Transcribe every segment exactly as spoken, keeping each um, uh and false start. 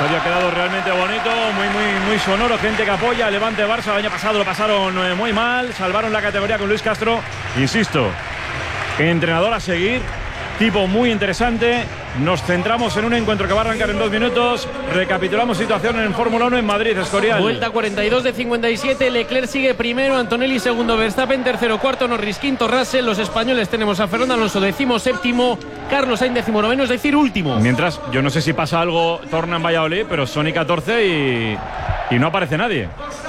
estadio ha quedado realmente bonito, muy, muy, muy sonoro, gente que apoya, Levante Barça, el año pasado lo pasaron eh, muy mal, salvaron la categoría con Luis Castro, insisto, entrenador a seguir, tipo muy interesante. Nos centramos en un encuentro que va a arrancar en dos minutos. Recapitulamos situación en Fórmula uno en Madrid, Escorial. Vuelta cuarenta y dos de cincuenta y siete. Leclerc sigue primero, Antonelli segundo, Verstappen tercero, cuarto, Norris quinto, Russell. Los españoles tenemos a Fernando Alonso décimo séptimo, Carlos Sainz décimo noveno, es decir, último. Mientras, yo no sé si pasa algo, torna en Valladolid, pero Sony catorce y, y no aparece nadie.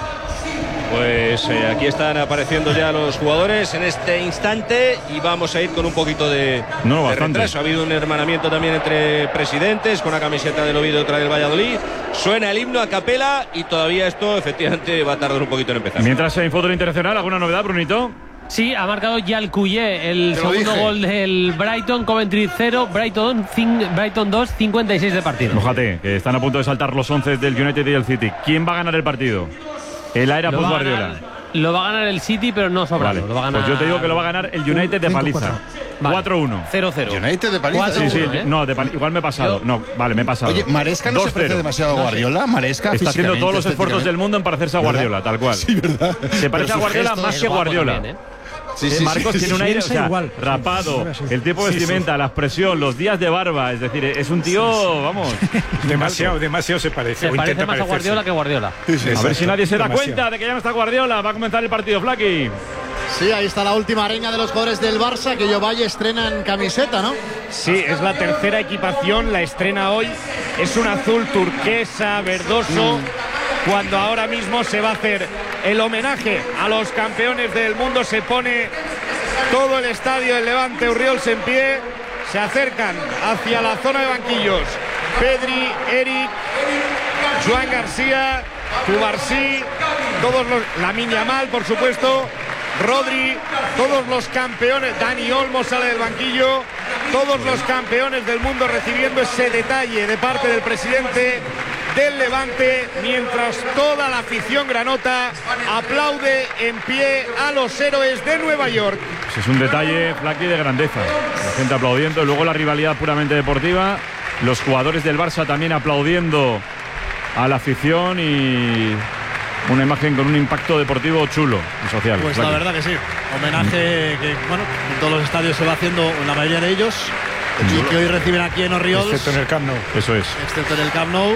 Pues eh, aquí están apareciendo ya los jugadores en este instante y vamos a ir con un poquito de, no, de retraso. Ha habido un hermanamiento también entre presidentes, con una camiseta del Oviedo y otra del Valladolid. Suena el himno a capela y todavía esto efectivamente va a tardar un poquito en empezar. Mientras en fútbol internacional, ¿alguna novedad, Brunito? Sí, ha marcado Yalcuyé el segundo gol del Brighton, Coventry cero, Brighton, Brighton dos, cincuenta y seis de partido. Mójate, que están a punto de saltar los once del United y el City. ¿Quién va a ganar el partido? El Aira Puz Guardiola. Lo va a ganar el City, pero no sobrado. Vale. Lo va a ganar... Pues yo te digo que lo va a ganar el United de paliza. Vale. cuatro uno. cero cero. United de paliza. Sí, sí, ¿eh? No, de paliza. Igual me he pasado. Yo... No, vale, me he pasado. Oye, Maresca no se parece demasiado a Guardiola. Maresca está haciendo todos los esfuerzos del mundo en parecerse a Guardiola, ¿verdad? Tal cual. Sí, ¿verdad? Se parece a Guardiola más que Guardiola. También, ¿eh? Sí, sí, Marcos sí, sí, tiene un aire, sí, o sea, igual, rapado, sí, el tipo de vestimenta, sí, sí. la expresión, los días de barba, es decir, es un tío, sí, sí. vamos, demasiado, demasiado se parece. Se parece más a Guardiola que Guardiola. Sí, sí, a ver si nadie se da demasiado. cuenta de que ya no está Guardiola. Va a comenzar el partido, Flaky. Sí, ahí está la última arenga de los jugadores del Barça, que Valle estrena en camiseta, ¿no? Sí, es la tercera equipación, la estrena hoy. Es un azul turquesa, verdoso, mm. cuando ahora mismo se va a hacer el homenaje a los campeones del mundo. Se pone todo el estadio del Levante Urriols en pie. Se acercan hacia la zona de banquillos Pedri, Eric, Joan García, Cubarsí, todos los, Lamine Yamal, por supuesto, Rodri, todos los campeones. Dani Olmo sale del banquillo. Todos los campeones del mundo recibiendo ese detalle de parte del presidente del Levante, mientras toda la afición granota aplaude en pie a los héroes de Nueva York. Pues es un detalle, Flaky, de grandeza. La gente aplaudiendo, luego la rivalidad puramente deportiva, los jugadores del Barça también aplaudiendo a la afición y una imagen con un impacto deportivo chulo y social. Pues Flaky. La verdad que sí, homenaje que, bueno, en todos los estadios se va haciendo, en la mayoría de ellos, y que hoy reciben aquí en Orriols, excepto en el Camp Nou. Eso es. Excepto en el Camp Nou.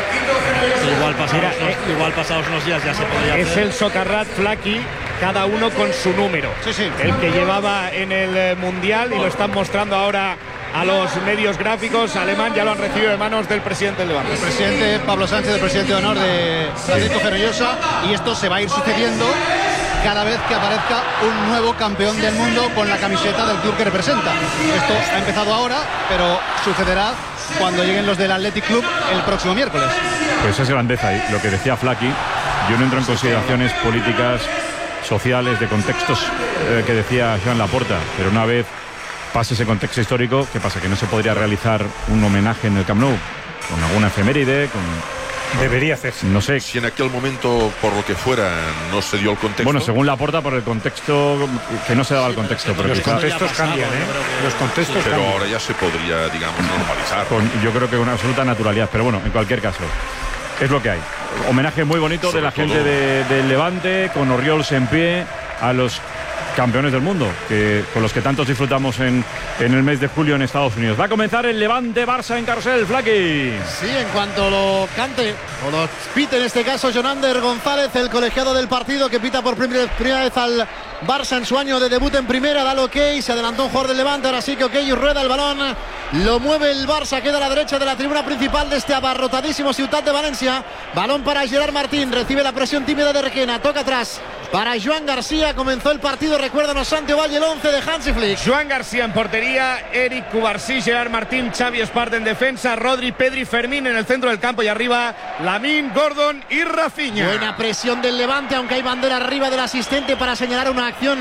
Igual pasados, Mira, unos, eh, igual pasados unos días ya se podría es hacer. el Socarrat, Flaky, cada uno con su número. Sí, sí. El que llevaba en el Mundial, y lo están mostrando ahora a los medios gráficos. Alemán ya lo han recibido de manos del presidente del Levante. El presidente Pablo Sánchez, el presidente de honor de Francisco Ferreñosa, y esto se va a ir sucediendo cada vez que aparezca un nuevo campeón del mundo con la camiseta del club que representa. Esto ha empezado ahora, pero sucederá cuando lleguen los del Athletic Club el próximo miércoles. Pues es grandeza, y lo que decía Flaky, yo no entro en consideraciones políticas, sociales, de contextos eh, que decía Joan Laporta, pero una vez pase ese contexto histórico, ¿qué pasa? Que no se podría realizar un homenaje en el Camp Nou con alguna efeméride, con... Debería hacerse. No sé. Si en aquel momento, por lo que fuera, no se dio el contexto. Bueno, según Laporta, por el contexto, que no se daba el contexto. Pero los quizá... contextos cambian, ¿eh? Los contextos Pero cambian. ahora ya se podría, digamos, normalizar. Con, yo creo que con absoluta naturalidad. Pero bueno, en cualquier caso, es lo que hay. Homenaje muy bonito Sobre de la todo. gente del de Levante, con Orriols en pie, a los campeones del mundo, que con los que tantos disfrutamos en, en el mes de julio en Estados Unidos. Va a comenzar el Levante Barça en carrusel, Flaky. Sí, en cuanto lo cante o lo pite en este caso Jonander González, el colegiado del partido, que pita por primera, primera vez al Barça en su año de debut en primera, da el ok, se adelantó un jugador del Levante, ahora sí que ok, y rueda el balón, lo mueve el Barça, queda a la derecha de la tribuna principal de este abarrotadísimo Ciutat de Valencia. Balón para Gerard Martín, recibe la presión tímida de Requena, toca atrás para Joan García. Comenzó el partido, recuérdanos, Santi Ovalle, el once de Hansi Flick. Joan García en portería, Eric, Cubarsí, Gerard Martín, Xavi Espart en defensa, Rodri, Pedri, Fermín en el centro del campo, y arriba Lamine, Gordon y Rafinha. Buena presión del Levante, aunque hay bandera arriba del asistente para señalar una acción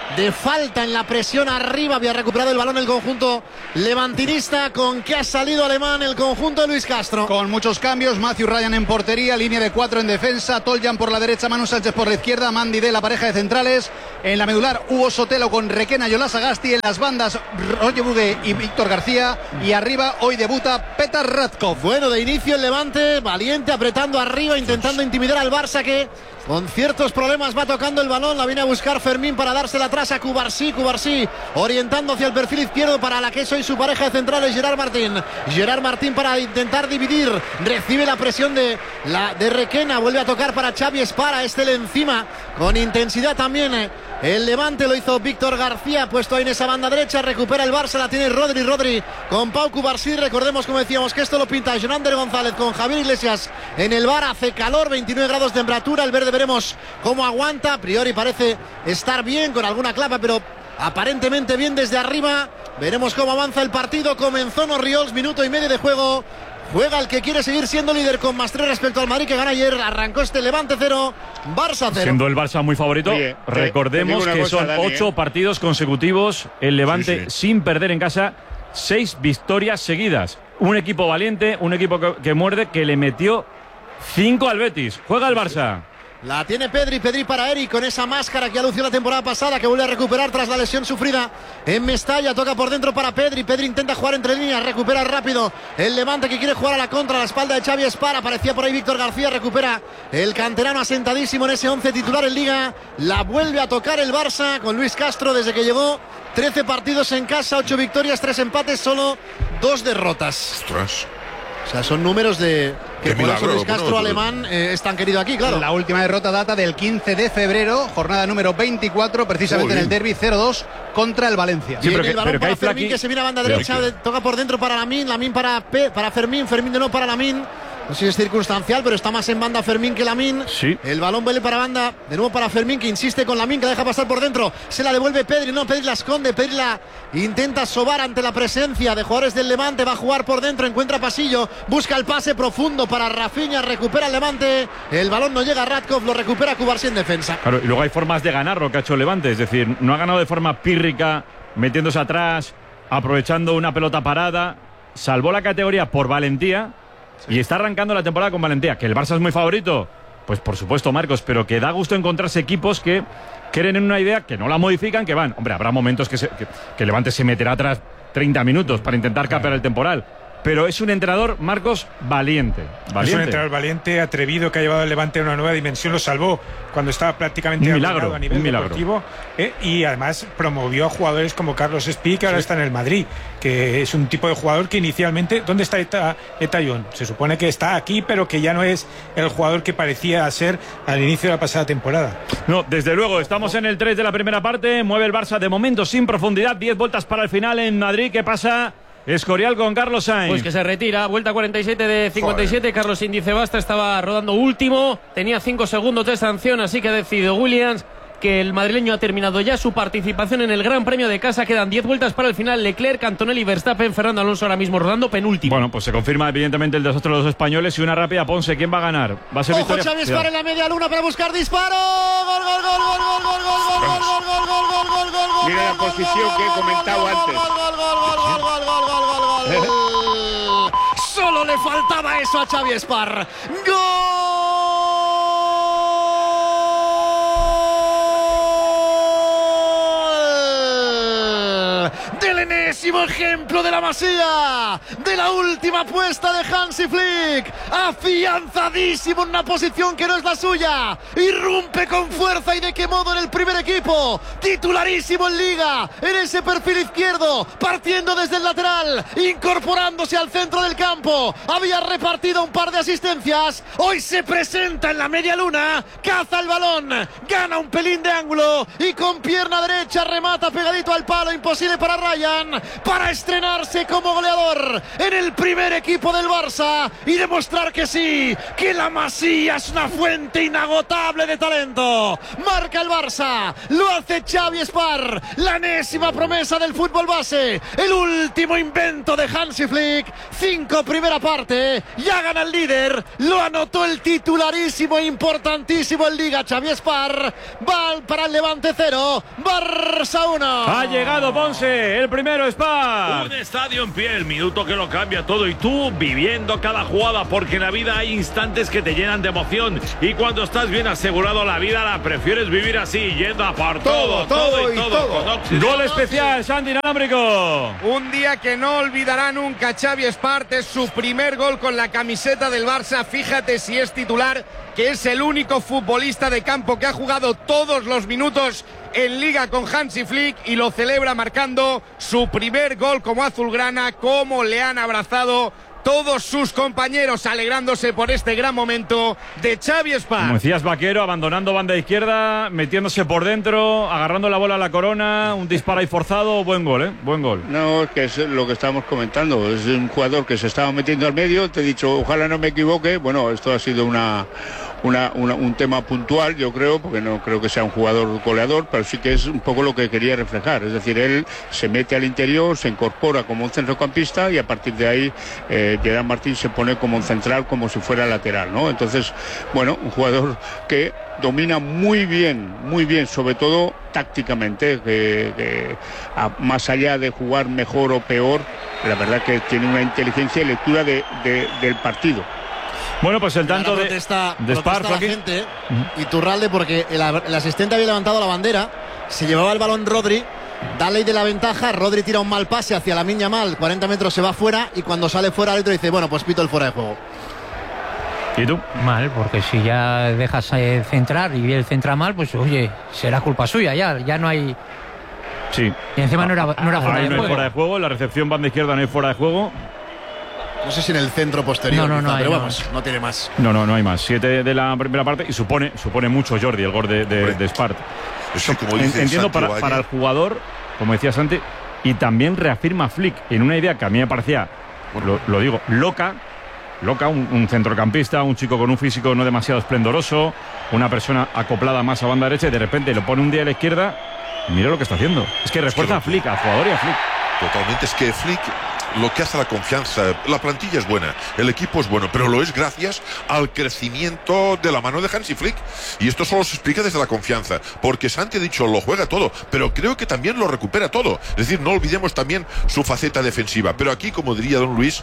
de falta en la presión arriba. Había recuperado el balón el conjunto levantinista. ¿Con qué ha salido Alemán el conjunto de Luis Castro? Con muchos cambios. Matthew Ryan en portería, línea de cuatro en defensa, Toljan por la derecha, Manu Sánchez por la izquierda, Mandy de la pareja de centrales. En la medular, Hugo Sotelo con Requena, Yola Sagasti. En las bandas, Roger Bugue y Víctor García. Y arriba hoy debuta Petar Radkov. Bueno, de inicio el Levante, valiente, apretando arriba, intentando intimidar al Barça, que con ciertos problemas va tocando el balón. La viene a buscar Fermín para dársela atrás a Cubarsí. Cubarsí orientando hacia el perfil izquierdo para la que es hoy su pareja de centrales, Gerard Martín. Gerard Martín para intentar dividir. Recibe la presión de, la, de Requena. Vuelve a tocar para Xavi Espara. Este le encima con intensidad también. Eh. El Levante lo hizo Víctor García, puesto ahí en esa banda derecha. Recupera el Barça, la tiene Rodri. Rodri con Pau Cubarsí. Recordemos, como decíamos, que esto lo pinta Jonander González con Javier Iglesias en el bar. Hace calor, veintinueve grados de temperatura. El verde veremos cómo aguanta. A priori parece estar bien, con alguna clava, pero aparentemente bien desde arriba. Veremos cómo avanza el partido. Comenzó Norriols, minuto y medio de juego. Juega el que quiere seguir siendo líder con más tres respecto al Madrid, que gana ayer. Arrancó este Levante cero, Barça cero. Siendo el Barça muy favorito, Oye, recordemos te, te que cosa, son Dani, ocho ¿eh? partidos consecutivos. El Levante Sí, sí. sin perder en casa, seis victorias seguidas. Un equipo valiente, un equipo que, que muerde, que le metió cinco al Betis. Juega el Barça. La tiene Pedri, Pedri para Eric con esa máscara que lució la temporada pasada, que vuelve a recuperar tras la lesión sufrida en Mestalla. Toca por dentro para Pedri, Pedri intenta jugar entre líneas, recupera rápido el Levante, que quiere jugar a la contra, a la espalda de Xavi Espara. Aparecía por ahí Víctor García, recupera el canterano asentadísimo en ese once titular en Liga. La vuelve a tocar el Barça con Luis Castro desde que llegó. trece partidos en casa, ocho victorias, tres empates, solo dos derrotas. Ostras. O sea, son números de que Qué por eso milagro, Luis Castro bueno, alemán eh, es tan querido aquí, claro. La última derrota data del quince de febrero, jornada número veinticuatro, precisamente Joder. en el derbi cero dos contra el Valencia. Sí, pero Viene que- el balón pero que para hay Fermín, Flaqui- que se viene a banda Pero derecha, que- de- toca por dentro para Lamín, Lamín para, Pe- para Fermín, Fermín de nuevo para Lamín. No sé si es circunstancial, pero está más en banda Fermín que Lamín. Sí. El balón vuelve para banda, de nuevo para Fermín, que insiste con Lamín, que la deja pasar por dentro. Se la devuelve Pedri, no, Pedri la esconde, Pedri la intenta sobar ante la presencia de jugadores del Levante. Va a jugar por dentro, encuentra pasillo, busca el pase profundo para Rafinha, recupera el Levante. El balón no llega a Radkov, lo recupera Cubarsí en defensa. Claro, y luego hay formas de ganar lo que ha hecho el Levante. Es decir, no ha ganado de forma pírrica, metiéndose atrás, aprovechando una pelota parada. Salvó la categoría por valentía y está arrancando la temporada con valentía. ¿Que el Barça es muy favorito? Pues por supuesto, Marcos, pero que da gusto encontrarse equipos que creen en una idea, que no la modifican, que van. Hombre, habrá momentos que, se, que, que el Levante se meterá atrás treinta minutos para intentar capear el temporal. Pero es un entrenador, Marcos, valiente. valiente. Es un entrenador valiente, atrevido, que ha llevado al Levante a una nueva dimensión. Lo salvó cuando estaba prácticamente Un milagro, arruinado a nivel un milagro. deportivo. Eh, y además promovió a jugadores como Carlos Espí, que ahora Sí. está en el Madrid, que es un tipo de jugador que inicialmente... ¿Dónde está Eta, Etayón? Se supone que está aquí, pero que ya no es el jugador que parecía ser al inicio de la pasada temporada. No, desde luego, estamos en el tres de la primera parte. Mueve el Barça de momento sin profundidad. diez vueltas para el final en Madrid. ¿Qué pasa? Escorial con Carlos Sainz. Pues que se retira, vuelta cuarenta y siete de cincuenta y siete. Joder. Carlos Índice Basta estaba rodando último, tenía cinco segundos de sanción, así que ha decidido Williams que el madrileño ha terminado ya su participación en el Gran Premio de casa. Quedan diez vueltas para el final. Leclerc, Antonelli, Verstappen, Fernando Alonso ahora mismo rodando penúltimo. Bueno, pues se confirma evidentemente el desastre de los españoles y una rápida Ponce. ¿Quién va a ganar? Va a ser Ojo, victoria. Xavi Espara en la media luna para buscar disparo. Gol, gol, gol, gol, gol, gol, gol, gol, gol, gol, gol, gol, gol, gol, gol, gol. Mira la posición que he comentado antes. Gol, gol, gol, gol, gol, gol, gol, gol, gol, gol. Solo le faltaba eso a Xavi Espar. ¡Gol! Del enésimo ejemplo de la Masía, de la última apuesta de Hansi Flick, afianzadísimo en una posición que no es la suya, irrumpe con fuerza y de qué modo en el primer equipo, titularísimo en Liga, en ese perfil izquierdo, partiendo desde el lateral, incorporándose al centro del campo, había repartido un par de asistencias, hoy se presenta en la media luna, caza el balón, gana un pelín de ángulo y con pierna derecha remata pegadito al palo, imposible para Ryan, para estrenarse como goleador en el primer equipo del Barça y demostrar que sí, que la Masía es una fuente inagotable de talento. Marca el Barça, lo hace Xavi Espar, la enésima promesa del fútbol base, el último invento de Hansi Flick. Cinco primera parte, ya gana el líder, lo anotó el titularísimo e importantísimo en Liga Xavi Espar. Va para el Levante cero, Barça uno. Ha llegado Ponce, el primero Espar. Un estadio en pie, el minuto que lo cambia todo y tú viviendo cada jugada, porque en la vida hay instantes que te llenan de emoción y cuando estás bien asegurado la vida la prefieres vivir así, yendo a por todo, todo, todo y todo. todo. Con Gol especial, Santi Inalámbrico. Un día que no olvidará nunca Xavi Espart, es su primer gol con la camiseta del Barça. Fíjate si es titular, que es el único futbolista de campo que ha jugado todos los minutos en Liga con Hansi Flick y lo celebra marcando su primer gol como azulgrana. Cómo le han abrazado todos sus compañeros, alegrándose por este gran momento de Xavi Espar. Como decías, Vaquero, abandonando banda izquierda, metiéndose por dentro, agarrando la bola a la corona, un disparo ahí forzado, buen gol, ¿eh? Buen gol. No, es que es lo que estamos comentando, es un jugador que se estaba metiendo al medio, te he dicho, ojalá no me equivoque, bueno, esto ha sido una... Una, una, un tema puntual, yo creo, porque no creo que sea un jugador goleador, pero sí que es un poco lo que quería reflejar. Es decir, él se mete al interior, se incorpora como un centrocampista y a partir de ahí eh, Gerard Martín se pone como un central, como si fuera lateral, ¿no? Entonces, bueno, un jugador que domina muy bien, muy bien, sobre todo tácticamente, que, que a, más allá de jugar mejor o peor, la verdad que tiene una inteligencia y lectura de, de, del partido. Bueno, pues el tanto de, protesta, de Espar, protesta la gente, uh-huh. Iturralde, porque el, el asistente había levantado la bandera, se llevaba el balón Rodri, da ley de la ventaja, Rodri tira un mal pase hacia Lamine Yamal, cuarenta metros se va fuera y cuando sale fuera el árbitro dice, bueno, pues pito el fuera de juego. ¿Y tú? Mal, porque si ya dejas eh, centrar y él centra mal, pues oye, será culpa suya, ya, ya no hay... Sí. Y encima no era, no era fuera, Ahí de no hay fuera de juego, la recepción banda izquierda no hay fuera de juego. No sé si en el centro posterior, no, no, quizá, no, pero no. vamos, no tiene más. No, no, no hay más. Siete de la primera parte y supone, supone mucho, Jordi, el gol de, de, de Espart. Sí, como dice Entiendo Santi para, para el jugador, como decía Santi, y también reafirma Flick en una idea que a mí me parecía, lo, lo digo, loca, loca, un, un centrocampista, un chico con un físico no demasiado esplendoroso, una persona acoplada más a banda derecha y de repente lo pone un día a la izquierda. Mira lo que está haciendo. Es que refuerza es que a Flick, al jugador y a Flick. Totalmente, es que Flick lo que hace la confianza, la plantilla es buena, el equipo es bueno, pero lo es gracias al crecimiento de la mano de Hansi Flick. Y esto solo se explica desde la confianza, porque Santi ha dicho, lo juega todo, pero creo que también lo recupera todo. Es decir, no olvidemos también su faceta defensiva. Pero aquí, como diría don Luis,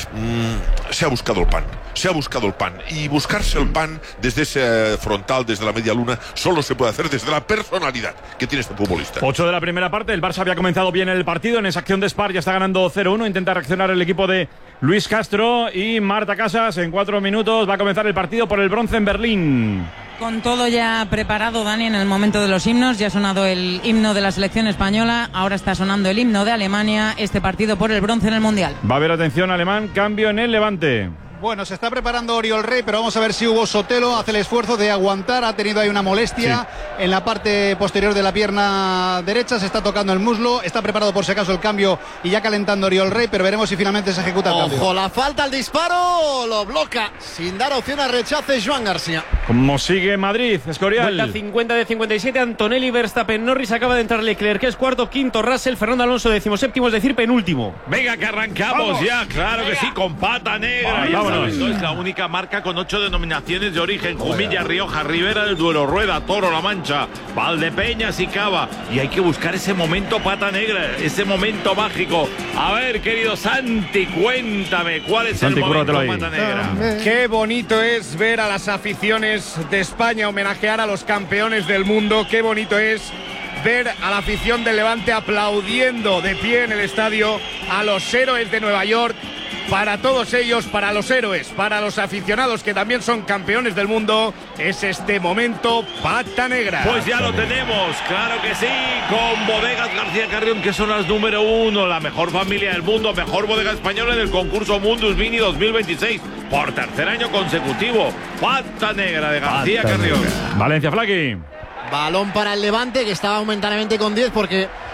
mmm, se ha buscado el pan, se ha buscado el pan. Y buscarse el pan desde ese frontal, desde la media luna, solo se puede hacer desde la personalidad que tiene este futbolista. ocho de la primera parte, el Barça había comenzado bien el partido, en esa acción de Espar ya está ganando cero uno, intenta reaccionar el equipo de Luis Castro y Marta Casas. En cuatro minutos va a comenzar el partido por el bronce en Berlín. Con todo ya preparado, Dani, en el momento de los himnos. Ya ha sonado el himno de la selección española, ahora está sonando el himno de Alemania. Este partido por el bronce en el Mundial. Va a haber atención alemán, cambio en el Levante. Bueno, se está preparando Oriol Rey, pero vamos a ver si Hugo Sotelo hace el esfuerzo de aguantar. Ha tenido ahí una molestia sí. en la parte posterior de la pierna derecha. Se está tocando el muslo. Está preparado por si acaso el cambio y ya calentando Oriol Rey, pero veremos si finalmente se ejecuta el cambio. Ojo, la falta, el disparo. Lo bloca sin dar opción a rechace Joan García. Como sigue Madrid, Escorial. Vuelta cincuenta de cincuenta y siete. Antonelli, Verstappen, Norris. Acaba de entrar Leclerc, que es cuarto. Quinto, Russell. Fernando Alonso, decimoséptimo, es decir, penúltimo. Venga, que arrancamos ¡Vamos! ya. Claro Venga. que sí, con pata negra. Vámonos. Es la única marca con ocho denominaciones de origen: Jumilla, Rioja, Ribera del Duero, Rueda, Toro, La Mancha, Valdepeñas y Cava. Y hay que buscar ese momento pata negra, ese momento mágico. A ver, querido Santi, cuéntame cuál es Santi, el momento pata negra. Qué bonito es ver a las aficiones de España homenajear a los campeones del mundo. Qué bonito es ver a la afición del Levante aplaudiendo de pie en el estadio a los héroes de Nueva York. Para todos ellos, para los héroes, para los aficionados que también son campeones del mundo, es este momento pata negra. Pues ya lo tenemos, claro que sí, con Bodegas García Carrión, que son las número uno, la mejor familia del mundo, mejor bodega española en el concurso Mundus Vini dos mil veintiséis, por tercer año consecutivo. Pata negra de García Pata Carrión. Negra. Valencia, Flaqui. Balón para el Levante, que estaba momentáneamente con diez porque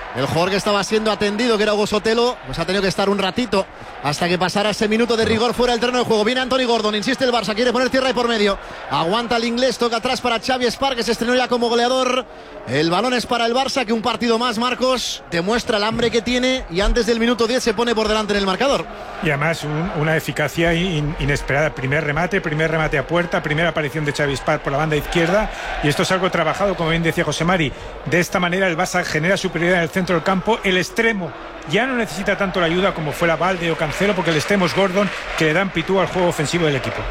El jugador que estaba siendo atendido, que era Hugo Sotelo, pues ha tenido que estar un ratito hasta que pasara ese minuto de rigor fuera del terreno de juego. Viene Anthony Gordon, insiste el Barça, quiere poner tierra y por medio. Aguanta el inglés, toca atrás para Xavi Espar, que se estrenó ya como goleador. El balón es para el Barça, que un partido más, Marcos, demuestra el hambre que tiene y antes del minuto diez se pone por delante en el marcador. Y además un, una eficacia in, inesperada. Primer remate, primer remate a puerta, primera aparición de Xavi Espar por la banda izquierda. Y esto es algo trabajado, como bien decía José Mari. De esta manera el Barça genera superioridad en el centro del campo. El extremo ya no necesita tanto la ayuda como fuera Valde o Cancelo, porque el extremo es Gordon, que le da amplitud al juego ofensivo del equipo.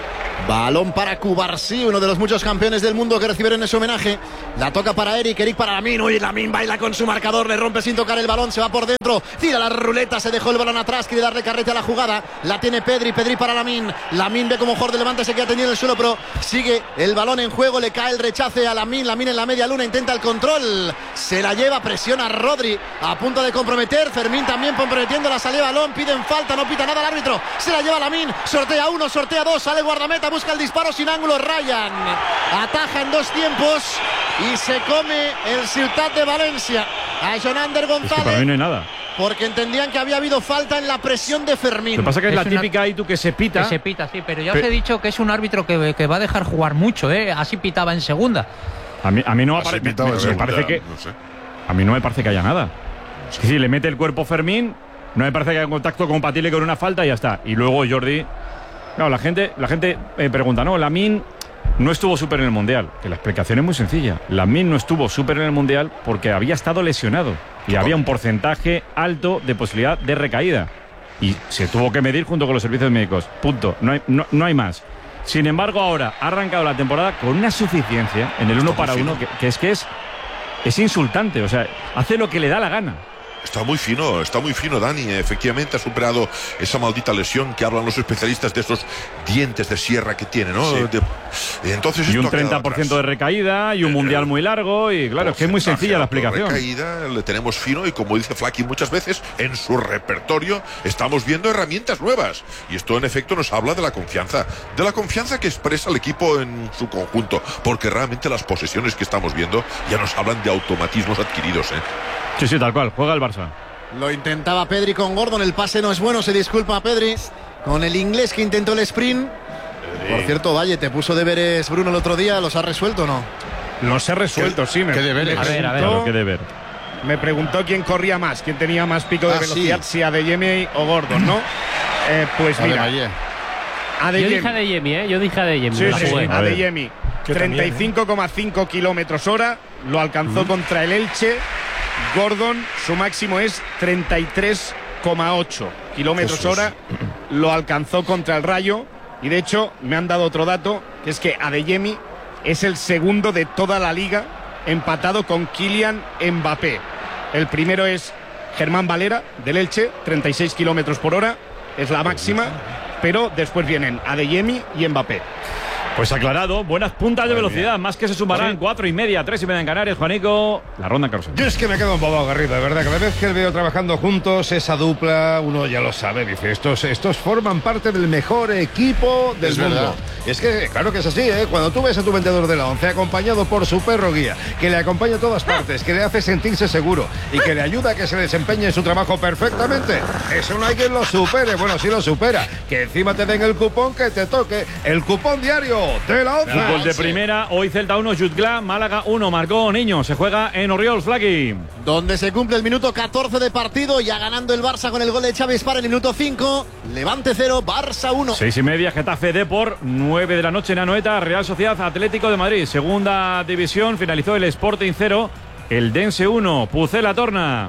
Balón para Cubarsí, uno de los muchos campeones del mundo que recibieron ese homenaje. La toca para Eric, Eric para Lamine. Uy, Lamine baila con su marcador, le rompe sin tocar el balón, se va por dentro, tira la ruleta, se dejó el balón atrás, quiere darle carrete a la jugada. La tiene Pedri, Pedri para Lamine. Lamine ve como Jorge levanta, se queda tendido en el suelo, pero sigue el balón en juego, le cae el rechace a Lamine. Lamine en la media luna, intenta el control, se la lleva, presiona a Rodri, a punto de comprometer. Fermín también comprometiendo la salida de balón, piden falta, no pita nada el árbitro, se la lleva Lamine, sortea uno, sortea dos, sale guardameta, busca el disparo sin ángulo. Ryan ataja en dos tiempos y se come el Ciutat de Valencia a Jonander González. Es que para mí no hay nada, porque entendían que había habido falta en la presión de Fermín. Lo que pasa es que es, es la una... típica y tú que se pita. Que se pita, sí, pero ya Pe... os he dicho que es un árbitro que, que va a dejar jugar mucho, ¿eh? Así pitaba en segunda. A mí, a mí no me, pare... me, me, me parece que no sé. A mí no me parece que haya nada. Es que si le mete el cuerpo Fermín, no me parece que haya un contacto compatible con una falta y ya está. Y luego Jordi. Claro, la gente, la gente eh, pregunta, no, Lamine no estuvo súper en el Mundial. Que la explicación es muy sencilla. Lamine no estuvo súper en el Mundial porque había estado lesionado y había un porcentaje alto de posibilidad de recaída. Y se tuvo que medir junto con los servicios médicos. Punto. No hay, no, no hay más. Sin embargo, ahora ha arrancado la temporada con una suficiencia en el uno para uno que, que es que es, es insultante. O sea, hace lo que le da la gana. Está muy fino, está muy fino Dani. Efectivamente ha superado esa maldita lesión que hablan los especialistas de esos dientes de sierra que tiene, ¿no? Sí. De, entonces y un treinta por ciento de recaída y un mundial muy largo y claro, es que es muy sencilla la explicación. Recaída, le tenemos fino y como dice Flaky muchas veces, en su repertorio estamos viendo herramientas nuevas. Y esto en efecto nos habla de la confianza, de la confianza que expresa el equipo en su conjunto, porque realmente las posesiones que estamos viendo ya nos hablan de automatismos adquiridos, ¿eh? Sí, sí, tal cual, juega el Barça. Lo intentaba Pedri con Gordon, el pase no es bueno, se disculpa a Pedri con el inglés que intentó el sprint. Pedri. Por cierto, Valle, te puso deberes Bruno el otro día, ¿los has resuelto o no? Los he resuelto, sí. Me ¿Qué deberes? A ver, a ver. Claro, ¿qué deber? Me preguntó quién corría más, quién tenía más pico de ah, velocidad, sí. si Adeyemi o Gordon, ¿no? eh, pues mira, Adeyemi. Yo dije Adeyemi, ¿eh? Yo dije Adeyemi. Sí, sí, sí, Adeyemi. treinta y cinco coma cinco kilómetros hora, lo alcanzó mm. contra el Elche. Gordon, su máximo es treinta y tres coma ocho kilómetros Jesús. hora, lo alcanzó contra el Rayo. Y de hecho, me han dado otro dato, que es que Adeyemi es el segundo de toda la liga, empatado con Kylian Mbappé. El primero es Germán Valera, del Elche, treinta y seis kilómetros por hora, es la máxima, pero después vienen Adeyemi y Mbappé. Pues aclarado, buenas puntas de velocidad, más que se sumarán, cuatro y media, tres y media en Canarias. Juanico, la ronda en Carlos. Yo es que me quedo embobado, Garrido, de verdad. Cada vez que veo trabajando juntos, esa dupla, uno ya lo sabe, dice, estos, estos forman parte del mejor equipo del es mundo. Verdad. Es que, claro que es así, ¿eh? Cuando tú ves a tu vendedor de la once acompañado por su perro guía, que le acompaña a todas partes, que le hace sentirse seguro y que le ayuda a que se desempeñe en su trabajo perfectamente, eso no hay quien lo supere. Bueno, sí lo supera. Que encima te den el cupón que te toque, el cupón diario de la once. Fútbol de primera, hoy Celta uno, Jutgla, Málaga uno, marcó Niño, se juega en Oriols, Flaky. Donde se cumple el minuto catorce de partido, ya ganando el Barça con el gol de Xavi Espar en el minuto cinco, Levante cero, Barça uno. Seis y media, Getafe Depor, nueve de la noche en Anoeta, Real Sociedad Atlético de Madrid, segunda división, finalizó el Sporting cero, el Dense uno, Pucela Torna.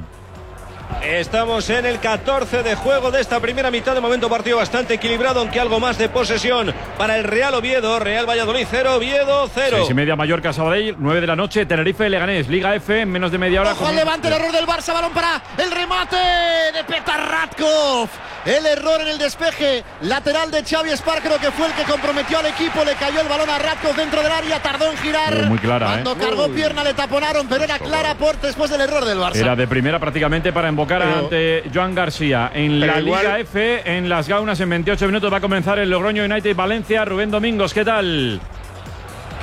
Estamos en el catorce de juego de esta primera mitad. De momento partido bastante equilibrado, aunque algo más de posesión para el Real Oviedo. Real Valladolid cero, Oviedo cero. Seis y media, Mallorca Sabadell, nueve de la noche, Tenerife Leganés, Liga F, en menos de media hora. Ojo al Levante, el error del Barça, balón para el remate de Petar Radkov. El error en el despeje lateral de Xavi Espar, creo que fue el que comprometió al equipo. Le cayó el balón a Radkov dentro del área, tardó en girar. Oh, muy clara, Cuando ¿eh? cargó Uy. pierna le taponaron, pero era clara por después del error del Barça. Era de primera prácticamente para invocar pero, ante Joan García. En la igual, Liga F, en Las Gaunas, en veintiocho minutos va a comenzar el Logroño United Valencia. Rubén Domingos, ¿qué tal?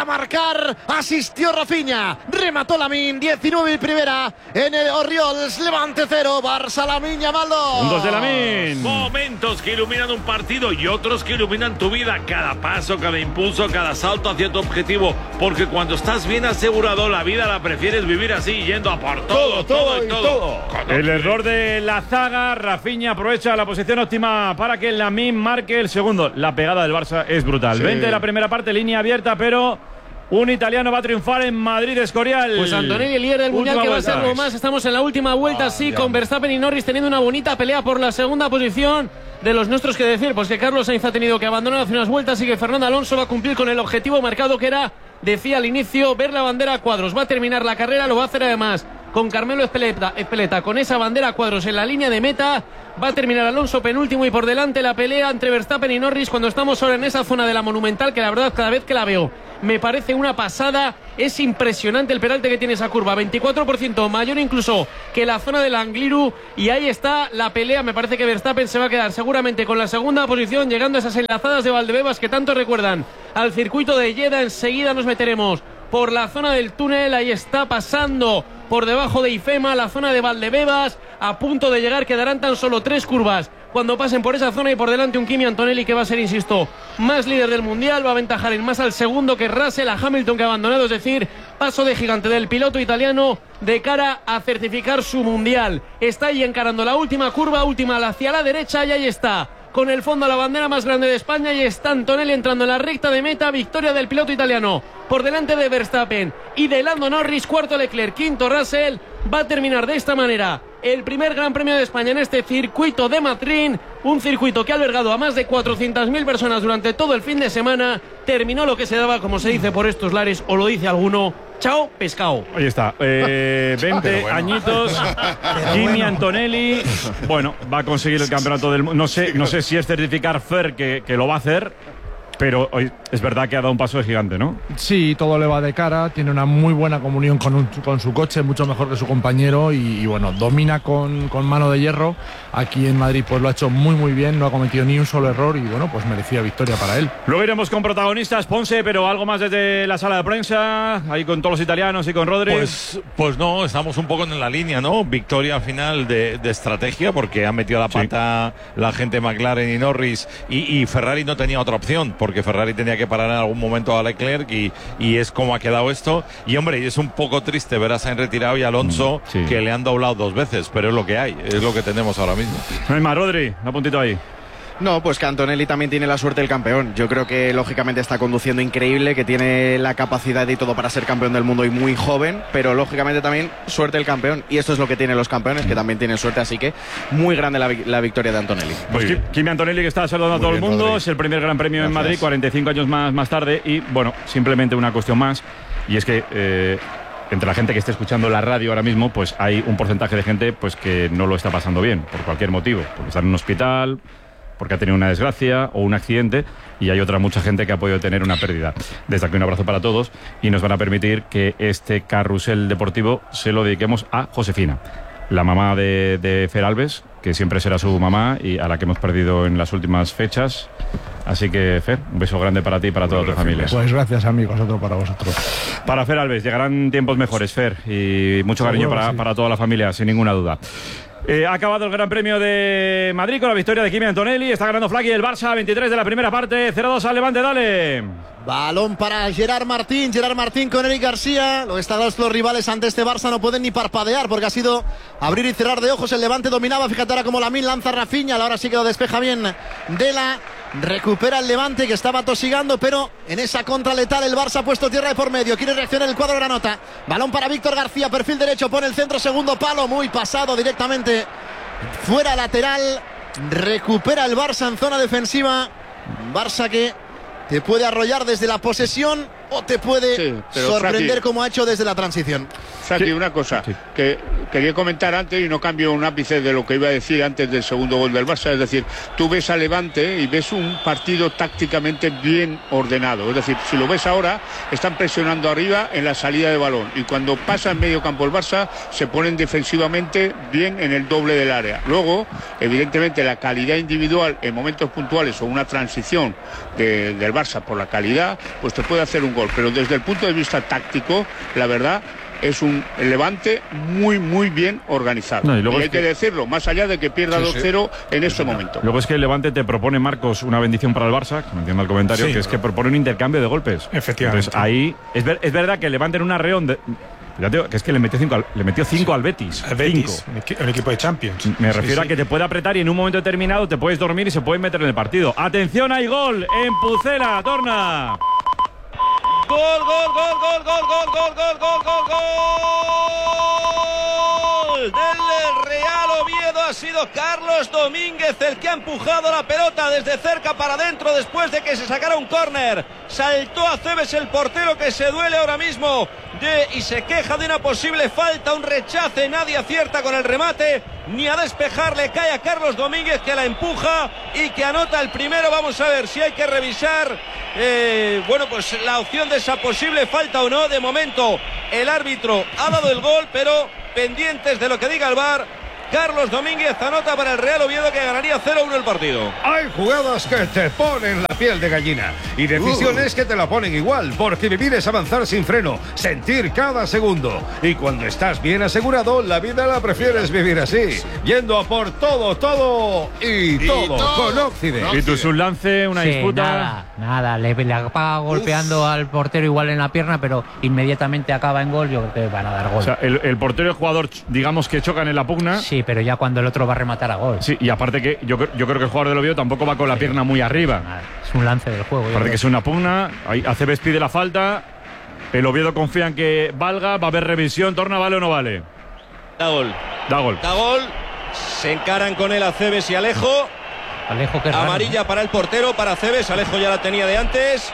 a marcar. Asistió Rafinha, remató Lamine, diecinueve y primera en el Oriols. Levante cero, Barça Lamine Yamal dos. Dos de Lamine. Momentos que iluminan un partido y otros que iluminan tu vida. Cada paso, cada impulso, cada salto hacia tu objetivo. Porque cuando estás bien asegurado, la vida la prefieres vivir así, yendo a por todo, todo, todo y todo. todo. El error de la zaga. Rafinha aprovecha la posición óptima para que Lamine marque el segundo. La pegada del Barça es brutal. Sí. veinte de la primera parte, línea abierta, pero un italiano va a triunfar en Madrid, Escorial. Pues Antonelli, el líder del Mundial, que va a ser lo más. Estamos en la última vuelta, ah, sí, con Verstappen y Norris teniendo una bonita pelea por la segunda posición. De los nuestros, que decir, pues que Carlos Sainz ha tenido que abandonar hace unas vueltas y que Fernando Alonso va a cumplir con el objetivo marcado, que era, decía al inicio, ver la bandera a cuadros. Va a terminar la carrera, lo va a hacer además con Carmelo Espeleta, Espeleta, con esa bandera a cuadros en la línea de meta. Va a terminar Alonso penúltimo y por delante la pelea entre Verstappen y Norris cuando estamos ahora en esa zona de la Monumental, que la verdad cada vez que la veo me parece una pasada. Es impresionante el peralte que tiene esa curva, veinticuatro por ciento mayor incluso que la zona del Angliru, y ahí está la pelea. Me parece que Verstappen se va a quedar seguramente con la segunda posición, llegando a esas enlazadas de Valdebebas que tanto recuerdan al circuito de Jeddah. Enseguida nos meteremos por la zona del túnel, ahí está pasando por debajo de Ifema, la zona de Valdebebas, a punto de llegar. Quedarán tan solo tres curvas cuando pasen por esa zona, y por delante un Kimi Antonelli que va a ser, insisto, más líder del Mundial. Va a aventajar en más al segundo que Russell, a Hamilton, que ha abandonado. Es decir, paso de gigante del piloto italiano de cara a certificar su Mundial. Está ahí encarando la última curva, última hacia la derecha, y ahí está, con el fondo a la bandera más grande de España, y está Antonelli entrando en la recta de meta. Victoria del piloto italiano por delante de Verstappen y de Lando Norris. Cuarto Leclerc, quinto Russell. Va a terminar de esta manera el primer Gran Premio de España en este circuito de Madrid, un circuito que ha albergado a más de cuatrocientas mil personas durante todo el fin de semana. Terminó lo que se daba, como se dice por estos lares, o lo dice alguno, chao pescado. Ahí está, eh, veinte bueno. añitos, Kimi bueno. Antonelli, bueno, va a conseguir el campeonato del mundo. No sé, no sé si es certificar Fer que, que lo va a hacer, pero hoy es verdad que ha dado un paso de gigante, ¿no? Sí, todo le va de cara, tiene una muy buena comunión con, un, con su coche, mucho mejor que su compañero, y, y bueno, domina con, con mano de hierro. Aquí en Madrid pues lo ha hecho muy muy bien, no ha cometido ni un solo error, y bueno, pues merecía victoria para él. Luego iremos con protagonistas, Ponce, pero algo más desde la sala de prensa, ahí con todos los italianos y con Rodri. Pues, pues no, estamos un poco en la línea, ¿no? Victoria final de, de estrategia, porque ha metido la pata sí. la gente McLaren y Norris, y, y Ferrari no tenía otra opción, porque Ferrari tenía que parar en algún momento a Leclerc, y, y es como ha quedado esto. Y hombre, es un poco triste ver a Sainz retirado y a Alonso sí. que le han doblado dos veces, pero es lo que hay, es lo que tenemos ahora mismo. No hay más, Rodri, un puntito ahí. No, pues que Antonelli también tiene la suerte del campeón. Yo creo que lógicamente está conduciendo increíble, que tiene la capacidad y todo para ser campeón del mundo y muy joven, pero lógicamente también suerte del campeón, y esto es lo que tienen los campeones, que también tienen suerte, así que muy grande la, la victoria de Antonelli. Pues Kimi Antonelli, que está saludando a todo bien, el mundo, Rodri. Es el primer Gran Premio Gracias. en Madrid, cuarenta y cinco años más, más tarde, y bueno, simplemente una cuestión más, y es que eh, entre la gente que esté escuchando la radio ahora mismo, pues hay un porcentaje de gente pues que no lo está pasando bien, por cualquier motivo, porque está en un hospital, porque ha tenido una desgracia o un accidente, y hay otra mucha gente que ha podido tener una pérdida. Desde aquí un abrazo para todos, y nos van a permitir que este carrusel deportivo se lo dediquemos a Josefina, la mamá de, de Fer Alves, que siempre será su mamá y a la que hemos perdido en las últimas fechas. Así que, Fer, un beso grande para ti y para toda tu familia. Pues gracias, amigos, otro para vosotros. Para Fer Alves, llegarán tiempos mejores, Fer, y mucho cariño para, sí. para toda la familia, sin ninguna duda. Eh, ha acabado el Gran Premio de Madrid con la victoria de Kimi Antonelli. Está ganando Flaky el Barça, veintitrés de la primera parte, cero dos al Levante, dale. Balón para Gerard Martín, Gerard Martín con Eric García. Los estados los rivales ante este Barça no pueden ni parpadear, porque ha sido abrir y cerrar de ojos. El Levante dominaba, fíjate ahora como Lamine lanza Rafinha, ahora sí que lo despeja bien Dela. Recupera el Levante, que estaba tosigando, pero en esa contra letal el Barça ha puesto tierra de por medio. Quiere reaccionar el cuadro granota. Balón para Víctor García, perfil derecho, pone el centro, segundo palo, muy pasado directamente fuera lateral. Recupera el Barça en zona defensiva. Barça que te puede arrollar desde la posesión o te puede sí, sorprender Fraki, como ha hecho desde la transición. Fraki, sí. una cosa sí. que quería comentar antes y no cambio un ápice de lo que iba a decir antes del segundo gol del Barça. Es decir, tú ves a Levante y ves un partido tácticamente bien ordenado. Es decir, si lo ves ahora, están presionando arriba en la salida de balón, y cuando pasa en medio campo el Barça, se ponen defensivamente bien en el doble del área. Luego, evidentemente, la calidad individual en momentos puntuales o una transición de, del Barça por la calidad, pues te puede hacer un gol. fútbol, pero desde el punto de vista táctico, la verdad, es un Levante muy, muy bien organizado. No, y, y hay que, que decirlo, más allá de que pierda sí, dos cero sí. en este momento. Luego es que el Levante te propone, Marcos, una bendición para el Barça, que me entiendo el comentario, sí. que es que propone un intercambio de golpes. Efectivamente. Entonces ahí, es, ver, es verdad que el Levante en una reón de, fíjate, que es que le metió cinco al, le metió cinco sí. al Betis. Al Betis, cinco. Un equipo de Champions. Me refiero sí, a que sí. te puede apretar y en un momento determinado te puedes dormir y se pueden meter en el partido. ¡Atención, hay gol! En Pucela, Torna. Gol, gol, gol, gol, gol, gol, gol, gol, gol, gol, gol del Real Oviedo. Ha sido Carlos Domínguez el que ha empujado la pelota desde cerca para adentro después de que se sacara un córner. Saltó a Cebes, el portero, que se duele ahora mismo de, y se queja de una posible falta, un rechace. Nadie acierta con el remate ni a despejarle. Cae a Carlos Domínguez, que la empuja y que anota el primero. Vamos a ver si hay que revisar eh, bueno, pues la opción de esa posible falta o no. De momento el árbitro ha dado el gol, pero pendientes de lo que diga el V A R. Carlos Domínguez anota para el Real Oviedo, que ganaría cero uno el partido. Hay jugadas que te ponen la piel de gallina y decisiones uh. que te la ponen igual, porque vivir es avanzar sin freno, sentir cada segundo. Y cuando estás bien asegurado, la vida la prefieres vivir así, yendo a por todo, todo y, y todo, todo con Occident. Y tú es un lance, una sí, disputa. Nada, nada, le, le acaba golpeando Uf. al portero igual en la pierna, pero inmediatamente acaba en gol. Yo creo que van a dar gol. O sea, el, el portero y el jugador, digamos que chocan en la pugna. Sí, pero ya cuando el otro va a rematar a gol. Sí, y aparte que yo, yo creo que el jugador del Oviedo tampoco va con la sí. pierna muy arriba. Nada, es un lance del juego. Aparte que es una pugna, ahí Aceves pide la falta, el Oviedo confía en que valga, va a haber revisión. Torna, ¿vale o no vale? Da gol. Da gol. Da gol. Se encaran con él Aceves y Alejo. Alejo, que amarilla raro, ¿no? para el portero, para Aceves. Alejo ya la tenía de antes.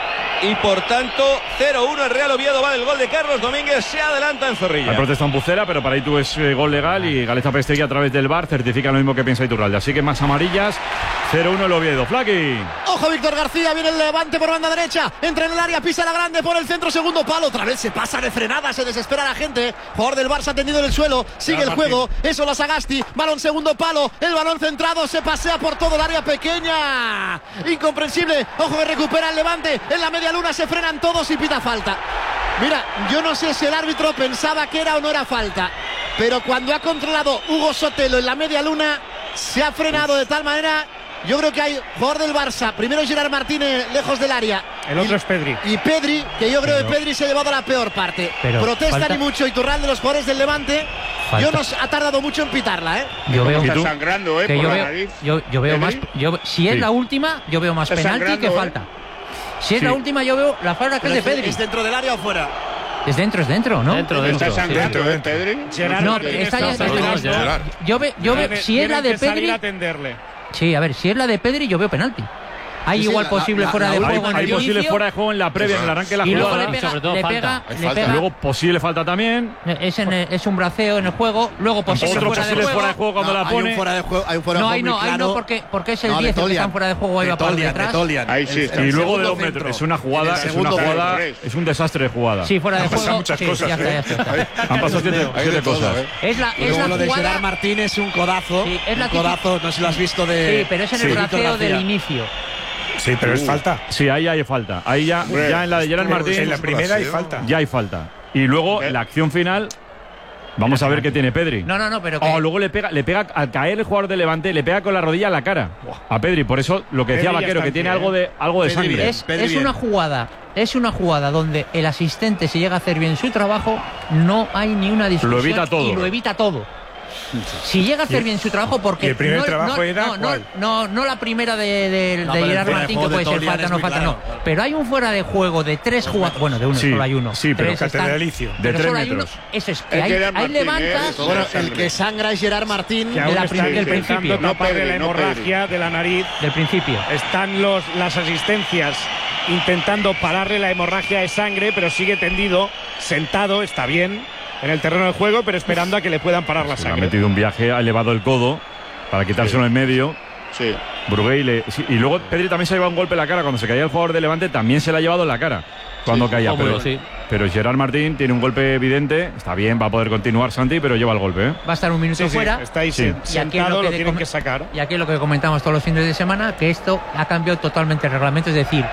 Y por tanto, cero uno el Real Oviedo. Va el gol de Carlos Domínguez. Se adelanta en Zorrilla. Hay protesta en Pucela, pero para ahí tú es eh, gol legal. Y Galeza Pestegui, a través del V A R, certifica lo mismo que piensa Iturralde. Así que más amarillas. cero uno el Oviedo. Flaqui. Ojo, Víctor García. Viene el Levante por banda derecha. Entra en el área, pisa la grande por el centro, segundo palo. Otra vez se pasa de frenada. Se desespera la gente. Jugador del Barça tendido en el suelo. Sigue el juego. Eso la Sagasti. Balón segundo palo. El balón centrado. Se pasea por todo el área pequeña. Incomprensible. Ojo, que recupera el Levante. En la media luna se frenan todos y pita falta. Mira, yo no sé si el árbitro pensaba que era o no era falta, pero cuando ha controlado Hugo Sotelo en la media luna, se ha frenado de tal manera. Yo creo que hay jugador del Barça. Primero Gerard Martínez lejos del área. El otro y, es Pedri. Y Pedri, que yo creo pero, que Pedri se ha llevado la peor parte. Protestan falta, y mucho Iturralde de los jugadores del Levante. Falta. Yo no ha tardado mucho en pitarla, ¿eh? Yo veo está sangrando, ¿eh? Que por yo, la veo, nariz. yo, yo veo más. Yo, si es sí. la última, yo veo más está penalti que falta. ¿eh? Si es sí. la última, yo veo la falta que es de Pedri. ¿Es dentro del área o fuera? Es dentro, es dentro, ¿no? Dentro, dentro. ¿Está sangrando, sí. ¿eh, Pedri? No, está ya. Yo veo, yo veo, si es la de Pedri. Sí, a ver, si es la de Pedri, yo veo penalti. Hay sí, igual sí, posible la, fuera la, de juego hay, en el Hay posible fuera de juego en la previa, en el arranque de la y jugada. Luego le pega, y sobre todo le falta. Pega, le pega. Luego posible falta también. Es, en el, es un braceo en el juego. Luego posible Otro fuera, posible de juego. fuera de juego cuando no, la pone. Hay un fuera de juego, hay un fuera no, de hay juego no, muy hay claro. no, porque, porque es el no, diez el que están fuera de juego, ahí va por detrás. Ahí sí está. Y luego de dos metros. Es una jugada, es una jugada, es un desastre de jugada. Sí, fuera de juego. Han pasado muchas cosas. Han pasado siete cosas. Es la jugada de Gerard Martínez, un codazo. Un codazo, no sé si lo has visto de. Sí, pero es en el braceo del inicio. Sí, pero uh. es falta. Sí, ahí hay falta. Ahí ya, ya en la de Gerard Martín. En la primera hay falta. Ya hay falta. Y luego ¿Eh? la acción final. Vamos a ver qué tiene Pedri. No, no, no, pero. Oh, luego le pega, le pega al caer el jugador de Levante, le pega con la rodilla a la cara a Pedri. Por eso lo que decía Pedri Vaquero, que tiene algo de, algo de Pedri sangre. Es, es una jugada. Es una jugada donde el asistente, si llega a hacer bien su trabajo, no hay ni una discusión. Lo evita todo. Y lo evita todo. Si llega a hacer bien su trabajo, porque ¿Y el primer no, trabajo no, era no, cuál? No, no, no la primera de, de, no, de Gerard Martín, que puede ser falta, no falta, no. Pero hay un fuera de juego de tres jugadores. Bueno, de uno, sí, solo hay uno. Sí, pero catedralicio. De tres metros. Eso es, que hay, hay levantas. Bueno, el que sangra es Gerard Martín que de la está del principio. No pague la hemorragia no de la nariz. Del principio. Están los, las asistencias intentando pararle la hemorragia de sangre, pero sigue tendido, sentado, está bien en el terreno de juego, pero esperando a que le puedan parar la Se sangre. Ha metido un viaje, ha elevado el codo para quitárselo sí. en medio. Sí. Brugué le, sí, y luego Pedri también se ha llevado un golpe en la cara. Cuando se caía el jugador de Levante, también se le ha llevado en la cara cuando sí, caía. Pero, sí. pero Gerard Martín tiene un golpe evidente. Está bien, va a poder continuar Santi, pero lleva el golpe. ¿eh? Va a estar un minuto sí, fuera. Sí, está ahí sí. Y aquí sentado, lo, lo tienen que sacar. Y aquí lo que comentamos todos los fines de semana, que esto ha cambiado totalmente el reglamento. Es decir,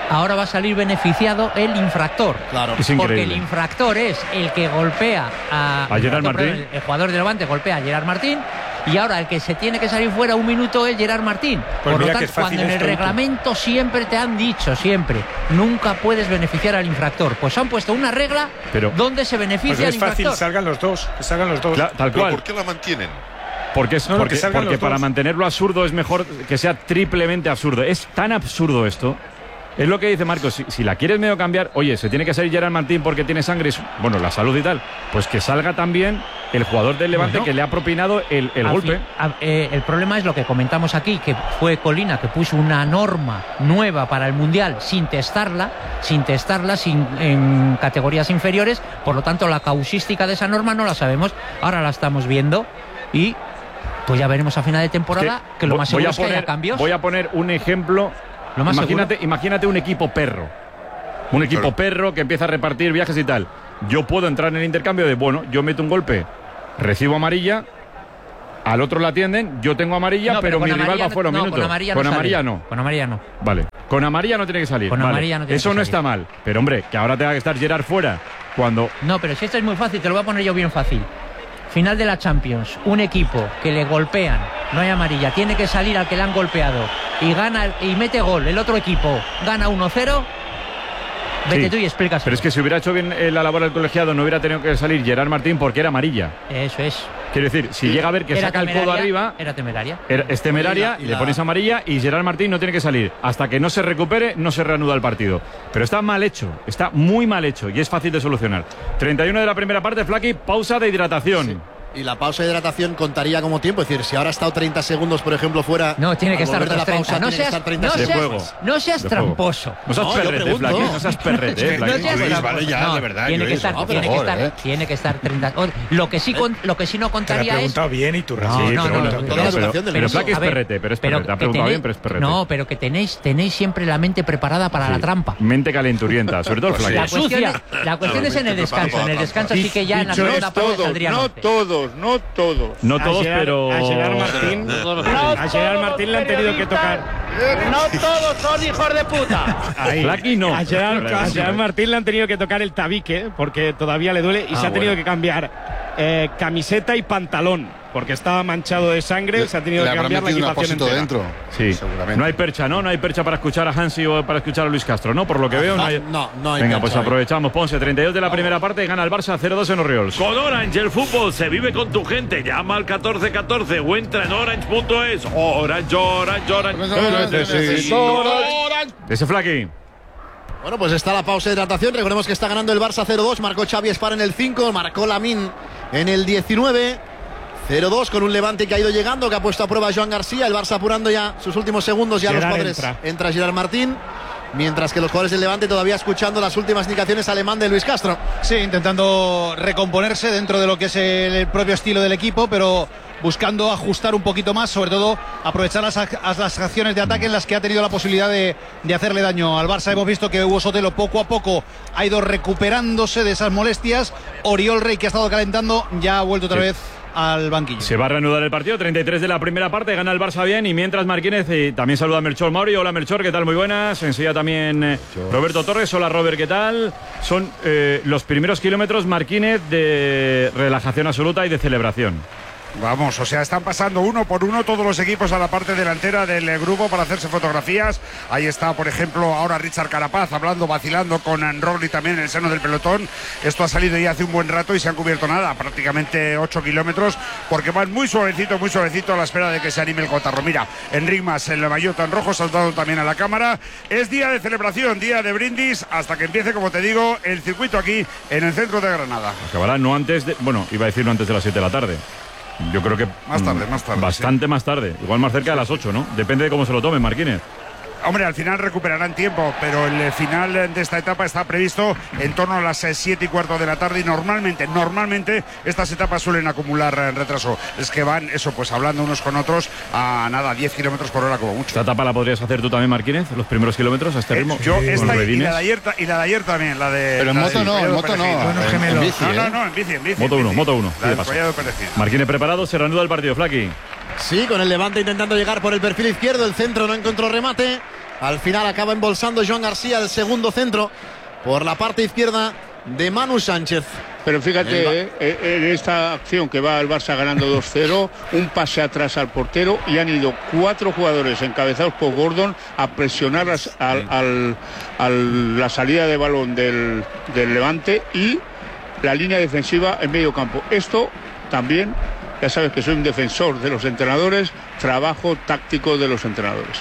ahora va a salir beneficiado el infractor. Claro, es porque el infractor es el que golpea a, a Gerard Martín. El, el jugador de Levante golpea a Gerard Martín. Y ahora el que se tiene que salir fuera un minuto es Gerard Martín. Pues Por lo tanto, cuando en el reglamento siempre te han dicho, siempre, nunca puedes beneficiar al infractor. Pues han puesto una regla pero, donde se beneficia pues al infractor. Es fácil, salgan los dos, que salgan los dos. La, tal cual. ¿Por qué la mantienen? Porque, es, no, porque, que porque para mantenerlo absurdo es mejor que sea triplemente absurdo. Es tan absurdo esto. Es lo que dice Marcos, si, si la quieres medio cambiar, oye, se tiene que salir Gerard Martín porque tiene sangre, bueno, la salud y tal, pues que salga también el jugador del Levante bueno, que le ha propinado el, el golpe. Fin, a, eh, el problema es lo que comentamos aquí, que fue Colina que puso una norma nueva para el Mundial sin testarla, sin testarla sin, en categorías inferiores, por lo tanto la causística de esa norma no la sabemos, ahora la estamos viendo y pues ya veremos a final de temporada que, que lo más seguro es que haya cambios. Voy a poner un ejemplo. Imagínate, imagínate un equipo perro. Un equipo claro. perro que empieza a repartir viajes y tal. Yo puedo entrar en el intercambio de, bueno, yo meto un golpe, recibo amarilla, al otro la atienden, yo tengo amarilla, no, pero, pero mi rival va fuera un no, minuto. Con amarilla, con no, amarilla no. Con amarilla no. Vale. Con amarilla no tiene que salir. Con vale. amarilla no tiene Eso que no salir. está mal. Pero hombre, que ahora tenga que estar Gerard fuera cuando. No, pero si esto es muy fácil, te lo voy a poner yo bien fácil. Final de la Champions, un equipo que le golpean, no hay amarilla, tiene que salir al que le han golpeado y gana y mete gol, el otro equipo gana uno cero, vete sí, tú y explicas. Pero es que si hubiera hecho bien la labor del colegiado no hubiera tenido que salir Gerard Martín porque era amarilla. Eso es. Quiero decir, si sí. llega a ver que era saca el codo arriba... Era temeraria. Era, es temeraria, y, la, y le pones amarilla y Gerard Martín no tiene que salir. Hasta que no se recupere, no se reanuda el partido. Pero está mal hecho, está muy mal hecho y es fácil de solucionar. treinta y uno de la primera parte, Flaky, pausa de hidratación. Sí. Y la pausa de hidratación contaría como tiempo, es decir, si ahora ha estado treinta segundos, por ejemplo, fuera. No, tiene que estar de la pausa, no tiene seas, que estar treinta no seas, segundos. No seas tramposo. No seas perrete, Flaky, no seas perrete, no seas Luis, vale ya, no, de verdad. Tiene Luis, que estar, no, tiene, favor, que estar ¿eh? tiene que estar treinta. Lo que sí, con, lo que sí no contaría te es. preguntado bien y tú no, sí, no, pero, no, bueno, no, pero, pero, pero, pero, pero Flaky es perrete, pero es perrete. Ha preguntado bien, pero es perrete. No, pero que tenéis, tenéis siempre la mente preparada para sí. la trampa. Mente calenturienta, sobre todo el Flaky. La cuestión, es, la cuestión es en el descanso. En el descanso sí que ya en la segunda parte saldría. No todos, no todos. No todos, pero. A Gerard Martín, a Gerard Martín le han tenido que tocar. No todos son hijos de puta. Flaky no. A Gerard, a Gerard Martín le han tenido que tocar el tabique porque todavía le duele y ah, se ha tenido bueno. que cambiar eh, camiseta y pantalón. Porque estaba manchado de sangre, le, se ha tenido que cambiar la equipación entera. Dentro. Sí, seguramente. No hay percha, ¿no? No hay percha para escuchar a Hansi o para escuchar a Luis Castro, ¿no? Por lo que no, veo, no, no hay. No, no hay Venga, percha, pues aprovechamos. Ponce, treinta y dos de la primera parte, gana el Barça cero dos en Orioles. Con Orange, el fútbol se vive con tu gente. Llama al catorce catorce o entra en orange punto es. Orange, Orange, Orange. Ese Flaky. Bueno, pues está la pausa de hidratación. Recordemos que está ganando el Barça cero dos. Marcó Xavi Espar en el cinco, marcó Lamine en el diecinueve. cero dos con un Levante que ha ido llegando, que ha puesto a prueba a Joan García. El Barça apurando ya sus últimos segundos. Ya Gerard los padres. Entra. entra Gerard Martín. Mientras que los jugadores del Levante todavía escuchando las últimas indicaciones alemán de Luis Castro. Sí, intentando recomponerse dentro de lo que es el propio estilo del equipo, pero buscando ajustar un poquito más, sobre todo aprovechar las, las acciones de ataque en las que ha tenido la posibilidad de, de hacerle daño al Barça. Hemos visto que Hugo Sotelo poco a poco ha ido recuperándose de esas molestias. Oriol Rey, que ha estado calentando, ya ha vuelto otra sí. vez al banquillo. Se va a reanudar el partido, treinta y tres de la primera parte, gana el Barça bien y mientras Martínez, y también saluda a Melchor Mauri. Hola Melchor, ¿qué tal? Muy buenas. Enseguida también eh, Roberto Torres. Hola Robert, ¿qué tal? Son eh, los primeros kilómetros Martínez de relajación absoluta y de celebración. Vamos, o sea, están pasando uno por uno todos los equipos a la parte delantera del grupo para hacerse fotografías. Ahí está, por ejemplo, ahora Richard Carapaz hablando, vacilando con Roglic también en el seno del pelotón. Esto ha salido ya hace un buen rato y se han cubierto nada, prácticamente ocho kilómetros, porque van muy suavecito, muy suavecito a la espera de que se anime el cotarro. Mira, Enric Mas, el maillot tan rojo, saltado también a la cámara. Es día de celebración, día de brindis, hasta que empiece, como te digo, el circuito aquí en el centro de Granada. Acabará no antes de, bueno, iba a decir no antes de las siete de la tarde. Yo creo que más tarde, más tarde. Bastante sí. más tarde. Igual más cerca de las ocho, ¿no? Depende de cómo se lo tome Martínez. Hombre, al final recuperarán tiempo, pero el final de esta etapa está previsto en torno a las siete y cuarto de la tarde y normalmente, normalmente estas etapas suelen acumular retraso. Es que van, eso, pues hablando unos con otros a nada, diez kilómetros por hora como mucho. ¿Esta etapa la podrías hacer tú también, Martínez? ¿Los primeros kilómetros a este ritmo? Eh, yo esta y, y, la de ayer, y la de ayer también, la de... Pero en moto de, no, en moto no. Bueno, en, en bici, no, ¿eh? no, no, en bici, en bici. Moto uno, moto uno. Martínez preparado, se reanuda el partido, Flaky. Sí, con el Levante intentando llegar por el perfil izquierdo, el centro no encontró remate. Al final acaba embolsando Joan García el segundo centro por la parte izquierda de Manu Sánchez. Pero fíjate, eh, en esta acción que va el Barça ganando dos cero, un pase atrás al portero y han ido cuatro jugadores encabezados por Gordon a presionar las, al, al, al, la salida de balón del, del Levante y la línea defensiva en medio campo. Esto también, ya sabes que soy un defensor de los entrenadores, trabajo táctico de los entrenadores.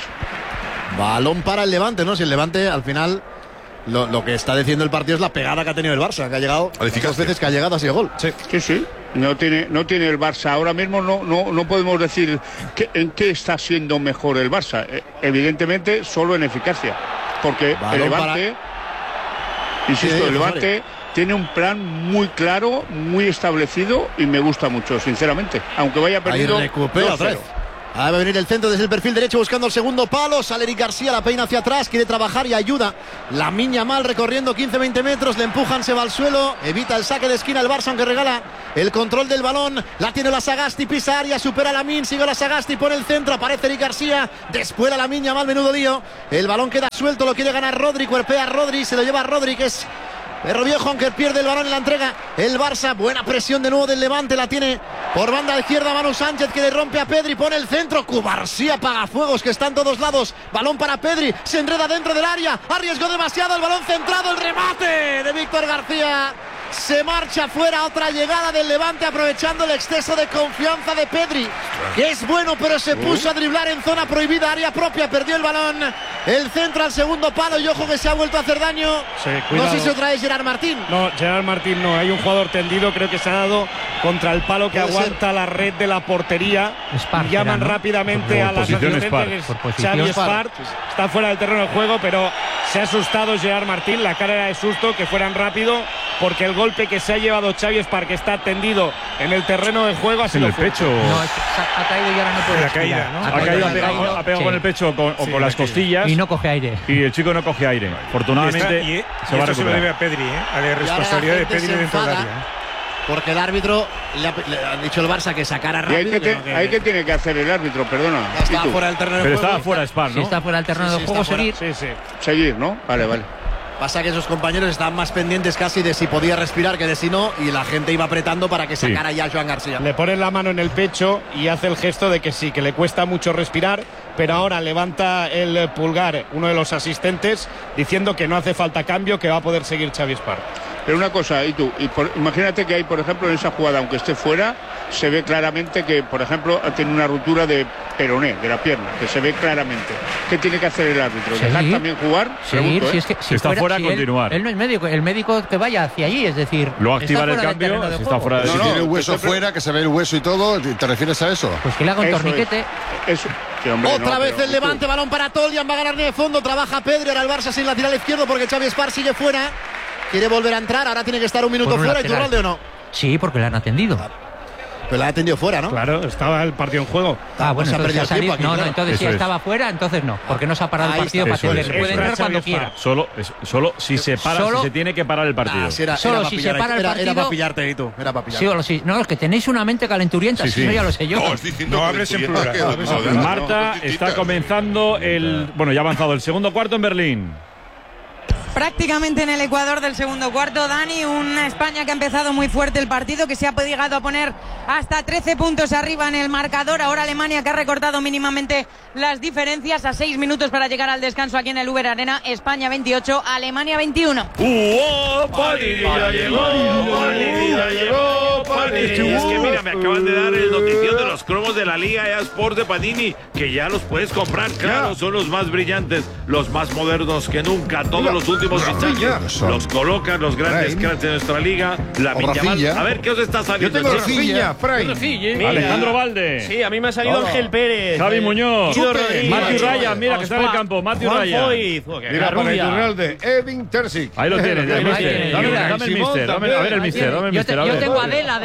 Balón para el Levante, ¿no? Si el Levante al final... Lo, lo que está diciendo el partido es la pegada que ha tenido el Barça, que ha llegado dos veces que ha llegado ha sido gol. Sí, sí, sí. No tiene, no tiene el Barça. Ahora mismo no, no, no podemos decir que, en qué está siendo mejor el Barça. Eh, evidentemente, solo en eficacia. Porque Balón el Levante, para... insisto, sí, el Levante tiene un plan muy claro, muy establecido y me gusta mucho, sinceramente. Aunque vaya perdiendo. Ahí recupera otra vez. Ahí va a venir el centro desde el perfil derecho buscando el segundo palo. Sale Eric García, la peina hacia atrás, quiere trabajar y ayuda. Lamine Yamal recorriendo quince veinte metros, le empujan, se va al suelo. Evita el saque de esquina el Barça, aunque regala el control del balón. La tiene la Sagasti, pisa área, supera a Lamine, sigue la Sagasti, pone el centro, aparece Eric García. Después la Lamine Yamal, menudo lío. El balón queda suelto, lo quiere ganar Rodri, cuerpea a Rodri, se lo lleva a Rodri, que es... Perro Viejo, aunque pierde el balón en la entrega el Barça. Buena presión de nuevo del Levante. La tiene por banda izquierda Manu Sánchez, que le rompe a Pedri. Pone el centro. Cubarsí apaga fuegos, que está en todos lados. Balón para Pedri. Se enreda dentro del área. Arriesgó demasiado. El balón centrado. El remate de Víctor García. Se marcha fuera. Otra llegada del Levante, aprovechando el exceso de confianza de Pedri, que es bueno, pero se puso a driblar en zona prohibida, área propia. Perdió el balón. El centro al segundo palo. Y ojo que se ha vuelto a hacer daño. Sí, no sé si otra vez Gerard Martín. No, Gerard Martín no. Hay un jugador tendido. Creo que se ha dado contra el palo que aguanta ser. la red de la portería. Spart, y llaman ¿no? rápidamente a la asociación. Xavi Spart está fuera del terreno de juego, pero se ha asustado Gerard Martín. La cara era de susto, que fueran rápido, porque el golpe que se ha llevado Xavi Spart, que está tendido en el terreno de juego, ha sido en el pecho. No, ha caído y ahora no puede. La caída, ¿no? Ha, ha caído, ha pegado, ha pegado sí. con el pecho o con, o sí, con las costillas. Y no coge aire. Y el chico no coge aire. Afortunadamente y está, y, se y va a esto recuperar. se lo debe a Pedri, ¿eh? A la responsabilidad de Pedri dentro del área. Porque el árbitro le ha, le ha dicho el Barça que sacara rápido. ¿Y ahí qué que, que tiene que hacer el árbitro? Perdona. Ya estaba fuera del terreno de Pero juego. estaba fuera Spart, ¿no? Si está fuera del terreno sí, de sí, juego, seguir. Sí, sí. Seguir, ¿no? Vale, vale. Pasa que esos compañeros estaban más pendientes casi de si podía respirar que de si no, y la gente iba apretando para que sacara sí. ya a Joan García. Le ponen la mano en el pecho y hace el gesto de que sí, que le cuesta mucho respirar, pero ahora levanta el pulgar uno de los asistentes diciendo que no hace falta cambio, que va a poder seguir Xavi Spart. Pero una cosa, y tú, y por, imagínate que hay, por ejemplo, en esa jugada, aunque esté fuera, se ve claramente que, por ejemplo, tiene una ruptura de peroné, de la pierna, que se ve claramente. ¿Qué tiene que hacer el árbitro? Seguir. ¿Dejar también jugar? Seguir, Pregunto, si ¿eh? es que, si, si está fuera, fuera, si continuar. Él, él no es médico, el médico que vaya hacia allí, es decir, lo activar el está cambio, de si está fuera de no, si no, tiene el hueso fuera, que se ve el hueso y todo, ¿te refieres a eso? Pues que le haga un Eso torniquete. Es. Eso. Sí, hombre, Otra no, vez pero, el Levante, balón para Toljan, va a ganar de fondo, trabaja Pedri, ahora el Barça sin lateral izquierdo porque Xavi Spart sigue fuera. Quiere volver a entrar, ahora tiene que estar un minuto un fuera. lateral. ¿Y Iturralde o no? Sí, porque le han atendido. Pero la ha atendido fuera, ¿no? Claro, estaba el partido en juego. Ah, bueno, se ha entonces perdido ha salido. aquí, No, claro. no, entonces si Eso estaba es. fuera, entonces no, porque no se ha parado Ahí el partido está. para atender. Eso es. Puede Eso entrar es, cuando Xavi quiera. Spart. Solo, es- solo si se para, Solo- si se tiene que parar el partido. Ah, si era, Solo era si para se pillar, para el era, era partido- para pillarte, y tú. Era para Sí, pillarte. o sí. No, es que tenéis una mente calenturienta, Sí, sí, sí. eso ya lo sé yo. No, estoy diciendo No que hables en estoy plural, viendo no que- hables en no, plural. Marta, no, no, está no, comenzando el... Bueno, ya ha avanzado el segundo cuarto en Berlín. Prácticamente en el Ecuador del segundo cuarto, Dani, una España que ha empezado muy fuerte el partido, que se ha llegado a poner hasta trece puntos arriba en el marcador. Ahora Alemania, que ha recortado mínimamente las diferencias a seis minutos para llegar al descanso aquí en el Uber Arena. España veintiocho, Alemania veintiuno. ¡Uh! ¡Panini ya llegó! ¡Panini ya llegó! ¡Panini! Es que mira, me acaban de dar el notición de los cromos de la Liga E A Sports de Panini, que ya los puedes comprar, claro, son los más brillantes, los más modernos que nunca, todos los últimos fichajes los colocan los grandes cracks de nuestra liga. La Villamal. A ver, ¿qué os está saliendo? Yo tengo Rafinha, Fray. Mira. Alejandro Valde. Sí, a mí me ha salido Hola. Ángel Pérez. Javi Muñoz. Guido Rodríguez. Matthew Mira, Ryan, mira que está en el campo. Matthew Juan Ryan. Foyt. Oh, que Mira, para rubia. Iturralde, Edin Terzic. Ahí lo tienes, el Ahí mister. tiene. Dame, Mira, dame el Simón mister, dame, a ver el también. mister, dame el Yo, mister. te- a yo ver. tengo a Adela del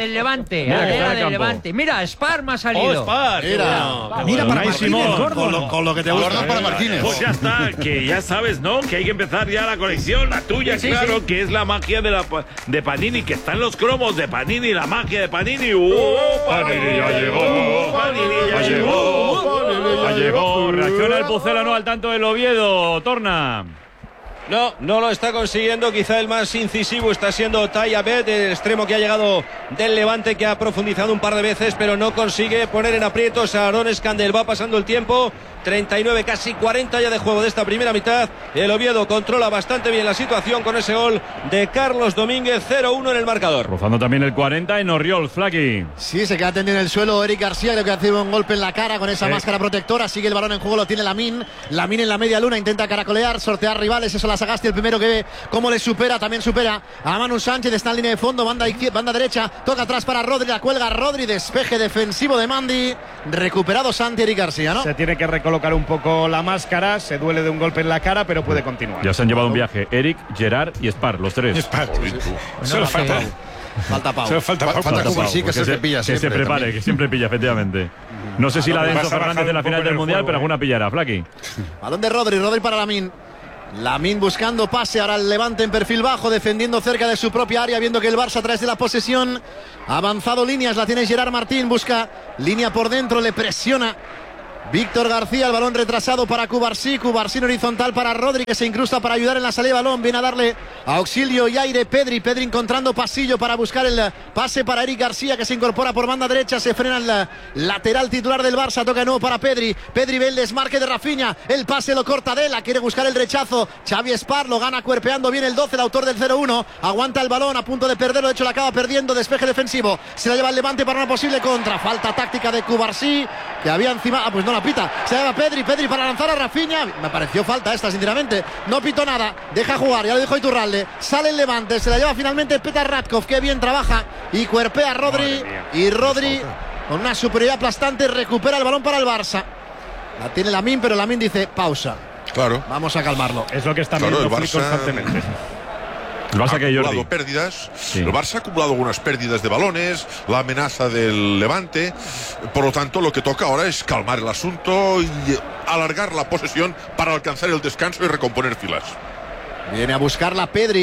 del Levante. Mira que está Aldea en el del campo. Levante. Mira, Spar me ha salido. Oh, Spar, qué bueno. Mira para Unai Martínez, Simón. Gordon. Con lo, con lo que te gusta. Gordon para Martínez. Pues ya está, que ya sabes, ¿no? Que hay que empezar ya la colección, la tuya, Sí, claro, sí. que es la magia de, la, de Panini, que están los cromos de Panini, la magia de Panini. ¡Uh! Panini ya llegó. Panini ya Ya llegó. Ya llegó. Reacciona el Pucelano al tanto del Oviedo. Torna. No, no lo está consiguiendo. Quizá el más incisivo está siendo Tayabet, el extremo que ha llegado del Levante, que ha profundizado un par de veces, pero no consigue poner en aprietos a Aaron Escandel. Va pasando el tiempo. treinta y nueve, casi cuarenta ya de juego de esta primera mitad. El Oviedo controla bastante bien la situación con ese gol de Carlos Domínguez. cero uno en el marcador. Rozando también el cuarenta en Orriol, Flaky. Sí, se queda tendido en el suelo Eric García, creo que hace un golpe en la cara con esa Sí. máscara protectora. Sigue el balón en juego, lo tiene Lamine. Lamine en la media luna, intenta caracolear, sortear rivales. Eso la Sagasti, el primero que ve cómo le supera. También supera a Manu Sánchez, está en línea de fondo, banda, izquier- banda derecha. Toca atrás para Rodri, la cuelga Rodri, despeje defensivo de Mandi. Recuperado Santi, Eric García, ¿no? Se tiene que recolocar un poco la máscara, se duele de un golpe en la cara, pero puede continuar. Ya se han llevado un viaje. Eric, Gerard y Spar, los tres. Spar. Solo falta Falta Pau. Solo falta Pau. Falta Pau, Cubarsí, que es el se, que pilla que se siempre prepare, también. que siempre pilla, efectivamente. No sé si la de Vas Enzo a bajar Fernández en la un final poco del en el Mundial, juego, pero eh. alguna pillará, Flaky. Balón de Rodri, Rodri para Lamine. Lamine buscando pase, ahora el Levante en perfil bajo, defendiendo cerca de su propia área, viendo que el Barça a través de la posesión ha avanzado líneas, la tiene Gerard Martín, busca línea por dentro, le presiona Víctor García, el balón retrasado para Cubarsí, Cubarsí en horizontal para Rodri, que se incrusta para ayudar en la salida de balón, viene a darle auxilio y aire Pedri, Pedri encontrando pasillo para buscar el pase para Eric García, que se incorpora por banda derecha, se frena el lateral titular del Barça, toca de nuevo para Pedri, Pedri ve el desmarque de Rafinha, el pase lo corta Dela, quiere buscar el rechazo, Xavi Spar lo gana cuerpeando bien el doce, el autor del cero uno, aguanta el balón a punto de perderlo, de hecho lo acaba perdiendo, despeje defensivo, se la lleva el Levante para una posible contra, falta táctica de Cubarsí, que había encima, ah pues no la pita, se la lleva Pedri, Pedri para lanzar a Rafinha, me pareció falta esta sinceramente, no pito nada, deja jugar, ya lo dijo Iturralde, sale el Levante, se la lleva finalmente Petar Radkov, que bien trabaja y cuerpea a Rodri, y Rodri con una superioridad aplastante recupera el balón para el Barça, la tiene Lamine, pero Lamine dice pausa, Claro. vamos a calmarlo. Es lo que está Claro, viendo el Flick Barça- constantemente. El Barça ha que Jordi. acumulado pérdidas. El Barça ha acumulado algunas pérdidas de balones, la amenaza del Levante. Por lo tanto, lo que toca ahora es calmar el asunto y alargar la posesión para alcanzar el descanso y recomponer filas. Viene a buscarla Pedri,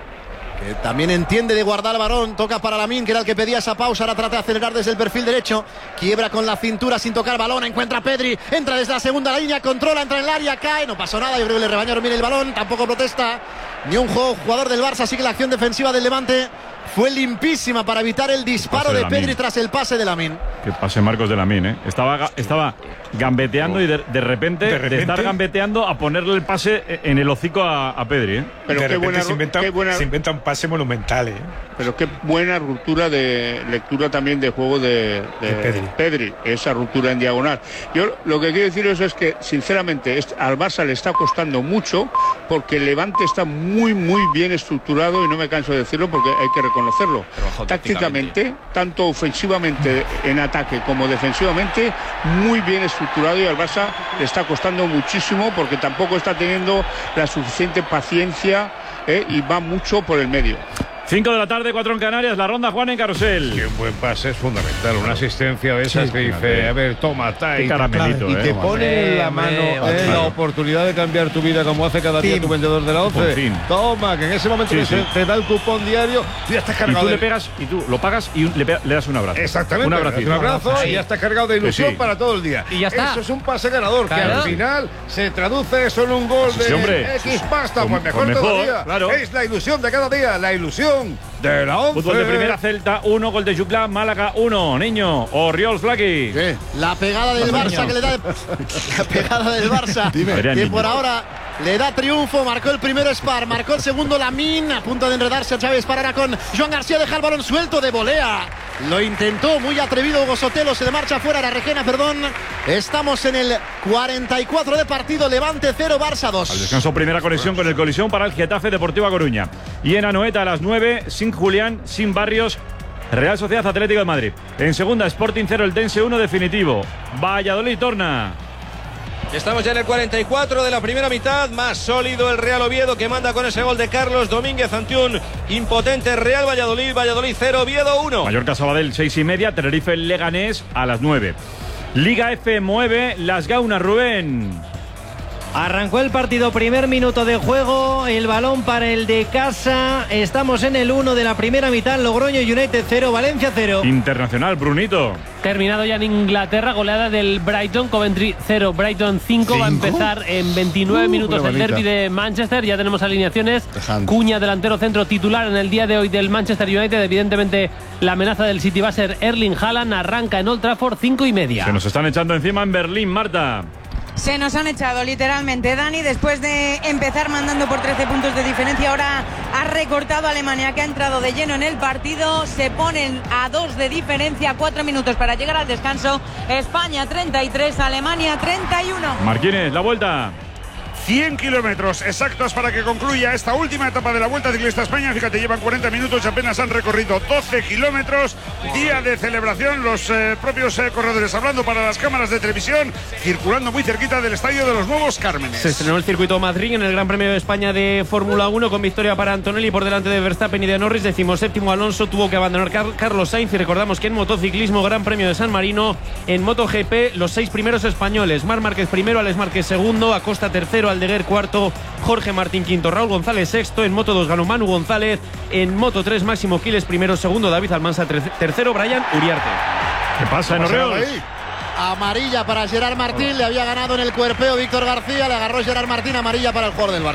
que también entiende de guardar el balón, toca para Lamine, que era el que pedía esa pausa, ahora trata de acelerar desde el perfil derecho, quiebra con la cintura sin tocar balón, encuentra a Pedri, entra desde la segunda línea, controla, entra en el área, cae, no pasó nada, yo creo que le rebañaron bien el balón, tampoco protesta ni un juego, jugador del Barça, así que la acción defensiva del Levante fue limpísima para evitar el disparo Pase de de Pedri Lamine. tras el pase de Lamine. Que pase Marcos de Lamine, ¿eh? Estaba, ga- estaba gambeteando y de, de repente, De de, repente. estar gambeteando a ponerle el pase en el hocico a, a Pedri, ¿eh? Pero de qué repente buena, se, inventa, qué buena- se inventa un pase monumental, ¿eh? Pero qué buena ruptura de lectura también de juego de, de De Pedri. Pedri, esa ruptura en diagonal. Yo lo que quiero deciros es que, sinceramente, es- al Barça le está costando mucho porque el Levante está muy, muy bien estructurado y no me canso de decirlo porque hay que reconocerlo. Tácticamente, tanto ofensivamente en ataque como defensivamente, muy bien estructurado y al Barça le está costando muchísimo porque tampoco está teniendo la suficiente paciencia eh, y va mucho por el medio. cinco de la tarde, cuatro en Canarias, la ronda Juan en Carrusel. Que un buen pase es fundamental, una asistencia de esas Sí, que dice, fíjate. a ver, toma, ta, Qué y te- caramelito, y eh, te Juan. pone en la Hombre, mano hombre, eh, la oportunidad de cambiar tu vida como hace cada día Fin. tu vendedor de la Por once. fin. Toma, que en ese momento Sí, que sí. se- te da el cupón diario, tú ya estás Y cargado tú de... le pegas, y tú lo pagas y un- le, pega- le das un abrazo. Exactamente, Un le das abracito. un abrazo Sí. y ya estás cargado de Que ilusión sí. para todo el día. Y ya está. Eso es un pase ganador, que Claro. al final se traduce eso en un gol de Sí, hombre. X pasta, Pues- pues mejor, pues mejor, todavía. claro. Es la ilusión de cada día, la ilusión de la once. Fútbol de primera, Celta uno, gol de Juclá, Málaga uno, niño, Orriol, Flaky. La pegada del Barça que le da la pegada del Barça Adrián que Niño. por ahora le da triunfo, marcó el primero Spar, marcó el segundo Lamine, a punto de enredarse a Chávez para ahora con Joan García, deja el balón suelto de volea, lo intentó, muy atrevido Hugo Sotelo, se le marcha fuera, era Requena, perdón, estamos en el cuarenta y cuatro de partido, Levante cero, Barça Al dos. descanso, primera conexión con el colisión para el Getafe Deportiva Coruña. Y en Anoeta a las nueve, sin Julián, sin Barrios, Real Sociedad Atlético de Madrid. En segunda, Sporting cero, el Tense uno definitivo. Valladolid torna. Estamos ya en el cuarenta y cuatro de la primera mitad. Más sólido el Real Oviedo, que manda con ese gol de Carlos Domínguez ante un impotente Real Valladolid. Valladolid cero, Oviedo uno. Mallorca Sabadell seis y media, Tenerife Leganés a las nueve. Liga F mueve Las Gaunas, Rubén. Arrancó el partido, primer minuto de juego, el balón para el de casa. Estamos en el uno de la primera mitad. Logroño United cero, Valencia cero. Internacional, Brunito. Terminado ya en Inglaterra, goleada del Brighton, Coventry cero, Brighton cinco. Va a empezar en veintinueve Uh, minutos qué el bonita. derbi de Manchester. Ya tenemos alineaciones. Dejando. Cuña, delantero centro titular en el día de hoy del Manchester United. Evidentemente la amenaza del City va a ser Erling Haaland. Arranca en Old Trafford, cinco y media. Se nos están echando encima en Berlín, Marta. Se nos han echado literalmente, Dani, después de empezar mandando por trece puntos de diferencia. Ahora ha recortado a Alemania, que ha entrado de lleno en el partido. Se ponen a dos de diferencia, cuatro minutos para llegar al descanso. España treinta y tres, Alemania treinta y uno. Martínez, la vuelta. cien kilómetros exactos para que concluya esta última etapa de la Vuelta Ciclista a España. Fíjate, llevan cuarenta minutos y apenas han recorrido doce kilómetros. Día de celebración, los eh, propios eh, corredores hablando para las cámaras de televisión, circulando muy cerquita del estadio de los Nuevos Cármenes. Se estrenó el circuito Madrid en el Gran Premio de España de Fórmula uno, con victoria para Antonelli por delante de Verstappen y de Norris. Decimoséptimo Alonso, tuvo que abandonar Car Carlos Sainz. Y recordamos que en motociclismo, Gran Premio de San Marino, en MotoGP, los seis primeros españoles: Marc Márquez primero, Alex Márquez segundo, Acosta tercero, Aldeguer cuarto, Jorge Martín quinto, Raúl González sexto. En Moto dos ganó Manu González. En Moto tres, Máximo Quiles primero, segundo David Almansa tercero, Brian Uriarte. ¿Qué pasa en Orreos? Amarilla para Gerard Martín, le había ganado en el cuerpeo Víctor García, le agarró Gerard Martín, amarilla para el jugador del Barça.